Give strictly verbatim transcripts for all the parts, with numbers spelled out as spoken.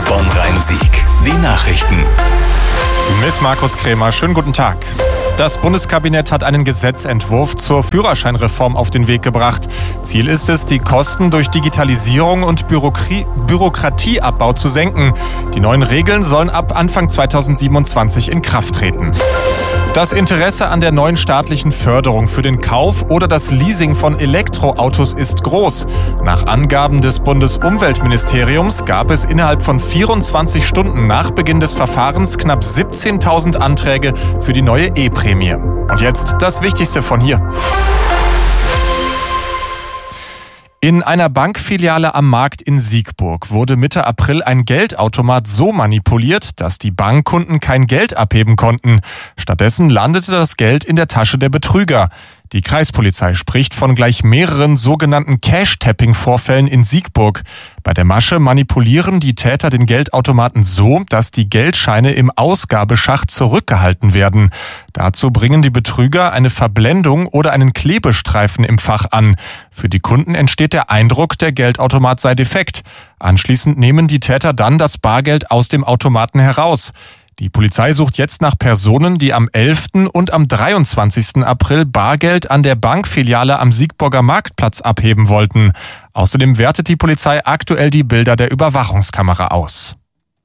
Bonn-Rhein-Sieg. Die Nachrichten. Mit Markus Krämer. Schönen guten Tag. Das Bundeskabinett hat einen Gesetzentwurf zur Führerscheinreform auf den Weg gebracht. Ziel ist es, die Kosten durch Digitalisierung und Bürokrie- Bürokratieabbau zu senken. Die neuen Regeln sollen ab Anfang zweitausendsiebenundzwanzig in Kraft treten. Das Interesse an der neuen staatlichen Förderung für den Kauf oder das Leasing von Elektroautos ist groß. Nach Angaben des Bundesumweltministeriums gab es innerhalb von vierundzwanzig Stunden nach Beginn des Verfahrens knapp siebzehntausend Anträge für die neue E-Prämie. Und jetzt das Wichtigste von hier. In einer Bankfiliale am Markt in Siegburg wurde Mitte April ein Geldautomat so manipuliert, dass die Bankkunden kein Geld abheben konnten. Stattdessen landete das Geld in der Tasche der Betrüger. Die Kreispolizei spricht von gleich mehreren sogenannten Cash-Tapping-Vorfällen in Siegburg. Bei der Masche manipulieren die Täter den Geldautomaten so, dass die Geldscheine im Ausgabeschacht zurückgehalten werden. Dazu bringen die Betrüger eine Verblendung oder einen Klebestreifen im Fach an. Für die Kunden entsteht der Eindruck, der Geldautomat sei defekt. Anschließend nehmen die Täter dann das Bargeld aus dem Automaten heraus. Die Polizei sucht jetzt nach Personen, die am elften und am dreiundzwanzigsten April Bargeld an der Bankfiliale am Siegburger Marktplatz abheben wollten. Außerdem wertet die Polizei aktuell die Bilder der Überwachungskamera aus.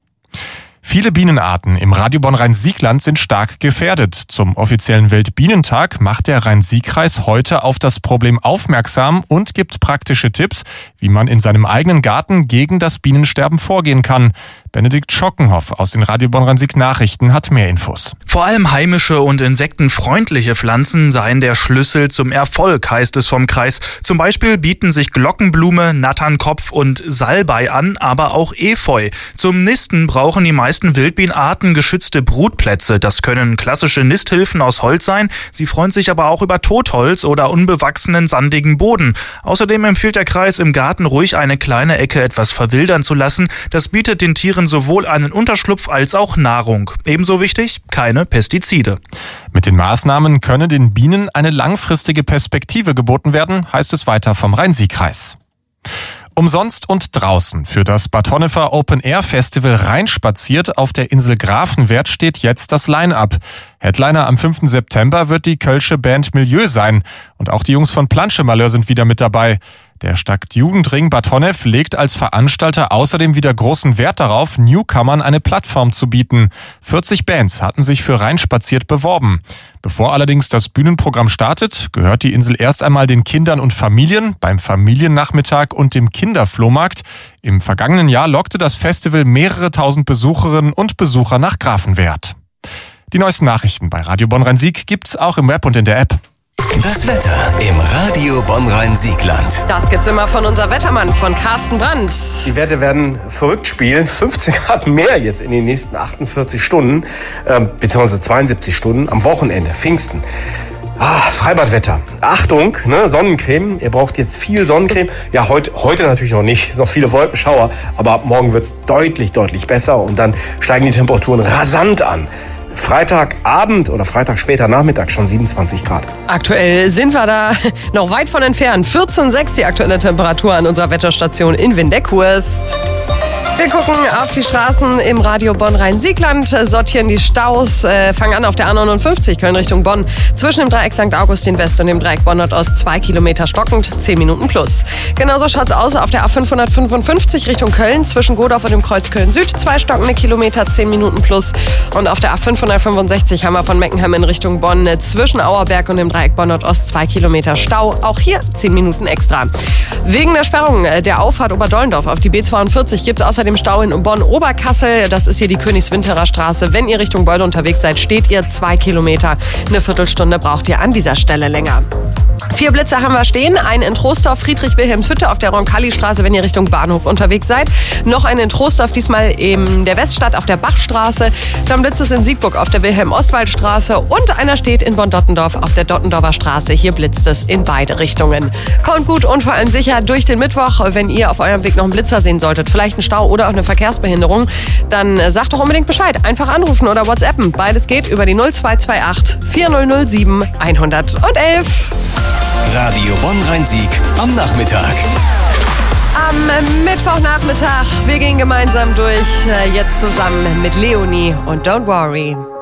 Viele Bienenarten im Radio Bonn-Rhein-Sieg-Land sind stark gefährdet. Zum offiziellen Weltbienentag macht der Rhein-Sieg-Kreis heute auf das Problem aufmerksam und gibt praktische Tipps, wie man in seinem eigenen Garten gegen das Bienensterben vorgehen kann. Benedikt Schockenhoff aus den Radio Bonn-Rhein-Sieg Nachrichten hat mehr Infos. Vor allem heimische und insektenfreundliche Pflanzen seien der Schlüssel zum Erfolg, heißt es vom Kreis. Zum Beispiel bieten sich Glockenblume, Natternkopf und Salbei an, aber auch Efeu. Zum Nisten brauchen die meisten Wildbienenarten geschützte Brutplätze. Das können klassische Nisthilfen aus Holz sein. Sie freuen sich aber auch über Totholz oder unbewachsenen sandigen Boden. Außerdem empfiehlt der Kreis, im Garten ruhig eine kleine Ecke etwas verwildern zu lassen. Das bietet den Tieren sowohl einen Unterschlupf als auch Nahrung. Ebenso wichtig, keine Pestizide. Mit den Maßnahmen könne den Bienen eine langfristige Perspektive geboten werden, heißt es weiter vom Rhein-Sieg-Kreis. Umsonst und draußen. Für das Bad Honnefer Open Air Festival Reinspaziert auf der Insel Grafenwert steht jetzt das Line-Up. Headliner am fünften September wird die kölsche Band Milieu sein. Und auch die Jungs von Planschemalheur sind wieder mit dabei. Der Stadtjugendring Bad Honnef legt als Veranstalter außerdem wieder großen Wert darauf, Newcomern eine Plattform zu bieten. vierzig Bands hatten sich für Reinspaziert beworben. Bevor allerdings das Bühnenprogramm startet, gehört die Insel erst einmal den Kindern und Familien beim Familiennachmittag und dem Kinderflohmarkt. Im vergangenen Jahr lockte das Festival mehrere tausend Besucherinnen und Besucher nach Grafenwert. Die neuesten Nachrichten bei Radio Bonn-Rhein-Sieg gibt's auch im Web und in der App. Das Wetter im Radio Bonn-Rhein-Sieg-Land. Das gibt's immer von unserem Wettermann, von Carsten Brandt. Die Werte werden verrückt spielen. fünfzehn Grad mehr jetzt in den nächsten achtundvierzig Stunden, äh, beziehungsweise zweiundsiebzig Stunden am Wochenende, Pfingsten. Ah, Freibadwetter. Achtung, ne, Sonnencreme. Ihr braucht jetzt viel Sonnencreme. Ja, heute, heute natürlich noch nicht. Es sind noch viele Wolkenschauer. Aber ab morgen wird's deutlich, deutlich besser. Und dann steigen die Temperaturen rasant an. Freitagabend oder Freitag später Nachmittag schon siebenundzwanzig Grad. Aktuell sind wir da noch weit von entfernt. vierzehn Komma sechs die aktuelle Temperatur an unserer Wetterstation in Windeck-Hurst. Wir gucken auf die Straßen im Radio Bonn-Rhein-Sieg-Land, sortieren die Staus, äh, fangen an auf der A neunundfünfzig Köln Richtung Bonn. Zwischen dem Dreieck Sankt Augustin West und dem Dreieck Bonn Nordost zwei Kilometer stockend, zehn Minuten plus. Genauso schaut's aus auf der A fünfhundertfünfundfünfzig Richtung Köln, zwischen Godorf und dem Kreuz Köln Süd, zwei stockende Kilometer, zehn Minuten plus. Und auf der A fünfhundertfünfundsechzig haben wir von Meckenheim in Richtung Bonn, zwischen Auerberg und dem Dreieck Bonn Nordost zwei Kilometer Stau. Auch hier zehn Minuten extra. Wegen der Sperrung der Auffahrt Oberdollendorf auf die B zweiundvierzig gibt es außerdem Stau in Bonn-Oberkassel. Das ist hier die Königswinterer Straße. Wenn ihr Richtung Beude unterwegs seid, steht ihr zwei Kilometer. Eine Viertelstunde braucht ihr an dieser Stelle länger. Vier Blitze haben wir stehen. Einen in Troisdorf, Friedrich-Wilhelms-Hütte auf der Roncalli-Straße, wenn ihr Richtung Bahnhof unterwegs seid. Noch einen in Troisdorf, diesmal in der Weststadt auf der Bachstraße. Dann Blitz es in Siegburg auf der Wilhelm-Ostwald-Straße. Und einer steht in Bonn-Dottendorf auf der Dottendorfer Straße. Hier blitzt es in beide Richtungen. Kommt gut und vor allem sicher durch den Mittwoch. Wenn ihr auf eurem Weg noch einen Blitzer sehen solltet, vielleicht einen Stau oder auch eine Verkehrsbehinderung, dann sagt doch unbedingt Bescheid. Einfach anrufen oder WhatsAppen. Beides geht über die null zwei zwei acht vier null null sieben eins eins eins. Radio Bonn-Rhein-Sieg am Nachmittag. Am Mittwochnachmittag. Wir gehen gemeinsam durch. Jetzt zusammen mit Leonie und Don't Worry.